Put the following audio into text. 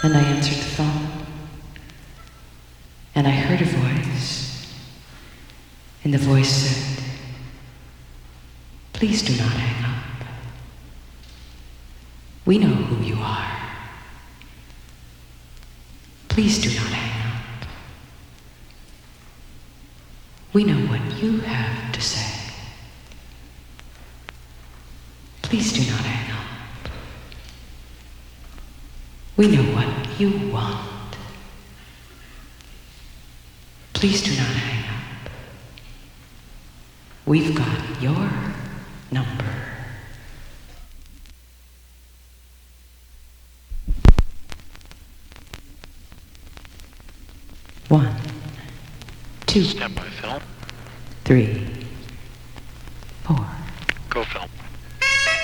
And I answered the phone. And I heard a voice. And the voice said, "Please do not hang up. We know who you are. Please do not hang up. We know what you have to say. Please do not hang up. We know what you want. Please do not hang up. We've got your number." One, two, Stand by, Phil. 3.